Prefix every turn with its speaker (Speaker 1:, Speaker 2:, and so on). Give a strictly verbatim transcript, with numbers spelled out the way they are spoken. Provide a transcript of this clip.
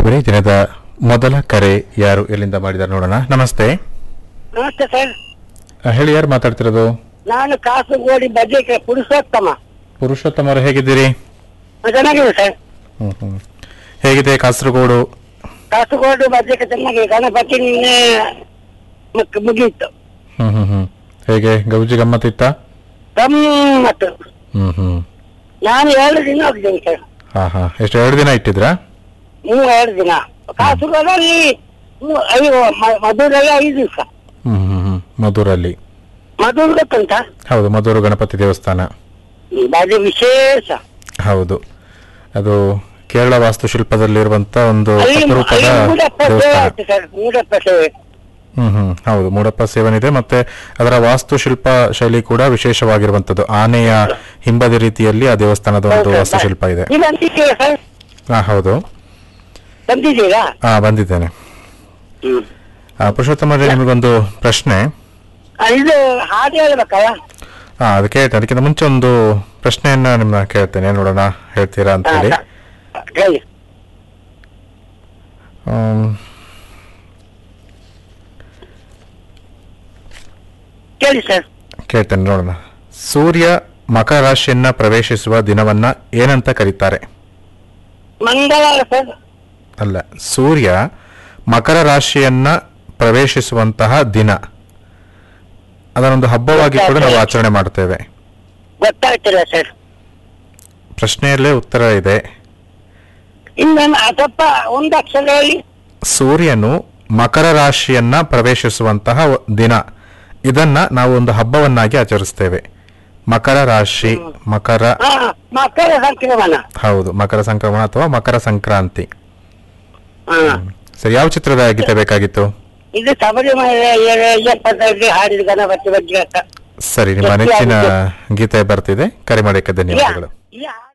Speaker 1: ಬನ್ನಿ ದಿನದ ಮೊದಲ ಕರೆ ಯಾರು ಎಲ್ಲಿಂದ ಮಾಡಿದಾರೆ ನೋಡೋಣ. ನಮಸ್ತೆ.
Speaker 2: ನಮಸ್ತೆ ಸರ್.
Speaker 1: ಆ, ಹೇಳಿ, ಯಾರು ಮಾತಾಡ್ತಿರೋದು?
Speaker 2: ನಾನು ಕಾಸರಗೋಡು ಬಜೆಟ್ ಪುರುಷೋತ್ತಮ.
Speaker 1: ಪುರುಷೋತ್ತಮ ಅವರು, ಹೇಗಿದ್ದೀರಿ?
Speaker 2: ಚೆನ್ನಾಗಿದೆ ಸರ್.
Speaker 1: ಹ್ಮ್ ಹ್ಮ್ ಹೇಗಿದೆ ಕಾಸರಗೋಡು?
Speaker 2: ಕಾಸರಗೋಡು ಬಜೆಟ್ ಚೆನ್ನಾಗಿದೆ. ಗಣಪತಿ ನಿನ್ನೆ ಮಕ್- ಮುಗಿಯಿತು.
Speaker 1: ಹ್ಮ್ ಹ್ಮ್ ಹ್ಮ್ ಹೇಗೆ ಗೌಜಿ ಗಮ್ಮತ್ತಿತ್ತ?
Speaker 2: ಗಮ್ಮತ್ತು.
Speaker 1: ಹ್ಮ್ ಹ್ಮ್
Speaker 2: ನಾನು ಎರಡು ದಿನ ಹೋಗಿದ್ದೇನೆ ಸರ್.
Speaker 1: ಹಾ ಹಾ ಎಷ್ಟು ಎರಡು ದಿನ ಇಟ್ಟಿದ್ರಾ?
Speaker 2: ಮೂವತ್ತೆರಡು ದಿನ. ಕಾಸರಗೋಡಲ್ಲಿ ಮೂ- ಐದು ಮ- ಮಧುರಲ್ಲಿ ಐದು ದಿವಸ.
Speaker 1: ಹ್ಮ್ ಹ್ಮ್ ಹ್ಮ್ ಮಧುರಲ್ಲಿ.
Speaker 2: ಮಧುರ್ ಗೊತ್ತುಂಟ?
Speaker 1: ಹೌದು, ಮಧುರು ಗಣಪತಿ ದೇವಸ್ಥಾನ.
Speaker 2: ಬಾಜಿ ವಿಶೇಷ.
Speaker 1: ಹೌದು, ಅದು ಕೇರಳ ವಾಸ್ತುಶಿಲ್ಪದಲ್ಲಿರುವಂತ ಒಂದು
Speaker 2: ಅಲ್ಲಿ
Speaker 1: ಅಪರೂಪದ
Speaker 2: ಅಲ್ಲಿ ಮೂಡಪ್ಪ ಸೇವೆ
Speaker 1: ದೇವಸ್ಥಾನ.
Speaker 2: ಆಯ್ತು ಸರ್. ಮೂಡಪ್ಪ ಸೇವೆ.
Speaker 1: ಹ್ಮ್ ಹ್ಮ್ ಹೌದು, ಮೂಡಪ್ಪ ಸೇವನಿದೆ. ಮತ್ತೆ ಅದರ ವಾಸ್ತುಶಿಲ್ಪ ಶೈಲಿ ಕೂಡ ವಿಶೇಷವಾಗಿರುವಂತದ್ದು. ಆನೆಯ ಹಿಂಬದಿ ರೀತಿಯಲ್ಲಿ ಆ ದೇವಸ್ಥಾನದ ಒಂದು ವಾಸ್ತುಶಿಲ್ಪ ಇದೆ.
Speaker 2: ನೀವು ಬಂದಿದ್ದೀರಾ ಸರ್?
Speaker 1: ಹಾ ಹೌದು,
Speaker 2: ಬಂದಿದ್ದೀರಾ?
Speaker 1: ಹಾ ಬಂದಿದ್ದೇನೆ.
Speaker 2: ಹ್ಮ್.
Speaker 1: ಆ, ಪುರುಷೋತ್ತಮ ಅವರೇ, ನಿಮಗೊಂದು ಪ್ರಶ್ನೆ.
Speaker 2: ಆ, ಇದು ಹಾಡು ಹೇಳ್ಬೇಕಲ್ಲ?
Speaker 1: ಹಾ ಅದು ಕೇಳ್ತೇನೆ. ಅದಕ್ಕಿಂತ ಮುಂಚೆ ಒಂದು ಪ್ರಶ್ನೆಯನ್ನ ನಿಮ್ಮನ್ನ ಕೇಳ್ತೇನೆ, ನೋಡೋಣ ಹೇಳ್ತೀರಾ ಅಂತ ಹೇಳಿ.
Speaker 2: ಹಾ, ಹೇಳಿ.
Speaker 1: ಆಮ್,
Speaker 2: ಕೇಳಿ ಸರ್.
Speaker 1: ಕೇಳ್ತೇನೆ, ನೋಡೋಣ. ಸೂರ್ಯ ಮಕರ ರಾಶಿಯನ್ನ ಪ್ರವೇಶಿಸುವ ದಿನವನ್ನ ಏನಂತ ಕರೀತಾರೆ?
Speaker 2: ಮಂಗಳವಾರ ಸರ್.
Speaker 1: ಅಲ್ಲ, ಸೂರ್ಯ ಮಕರ ರಾಶಿಯನ್ನ ಪ್ರವೇಶಿಸುವಂತಹ ದಿನ, ಅದನ್ನೊಂದು ಹಬ್ಬವಾಗಿ ಕೂಡ ನಾವು ಆಚರಣೆ ಮಾಡುತ್ತೇವೆ.
Speaker 2: ಗೊತ್ತಾಗ್ತಿಲ್ಲ ಸರ್.
Speaker 1: ಪ್ರಶ್ನೆಯಲ್ಲೇ ಉತ್ತರ ಇದೆ.
Speaker 2: ಇನ್ನೊಂದು ಅದಪ್ಪ ಒಂದು ಅಕ್ಷರ ಹೇಳಿ.
Speaker 1: ಸೂರ್ಯನು ಮಕರ ರಾಶಿಯನ್ನ ಪ್ರವೇಶಿಸುವಂತಹ ಒ- ದಿನ, ಇದನ್ನ ನಾವು ಒಂದು ಹಬ್ಬವನ್ನಾಗಿ ಆಚರಿಸ್ತೇವೆ. ಮಕರ ರಾಶಿ, ಮಕರ,
Speaker 2: ಹಾ, ಮಕರ ಸಂಕ್ರಮಣ.
Speaker 1: ಹೌದು, ಮಕರ ಸಂಕ್ರಮಣ ಅಥವಾ ಮಕರ ಸಂಕ್ರಾಂತಿ.
Speaker 2: ಹಾ,
Speaker 1: ಸರಿ, ಯಾವ ಚಿತ್ರದ ಗೀತೆ ಬೇಕಾಗಿತ್ತು?
Speaker 2: ಇದು ಶಬರಿಮಲೆ ಎಪ್ಪತ್ತೈದು ಹಾಡಿದ ಗಣಪತಿ ಬಗ್ಗೆ ಅಂತ.
Speaker 1: ಸರಿ, ನಿಮ್ಮ ನೆಚ್ಚಿನ ಗೀತೆ ಬರ್ತಿದೆ. ಕರೆ ಮಾಡೋಕ್ಕೆ ಧನ್ಯವಾದಗಳು.
Speaker 2: ಯಾ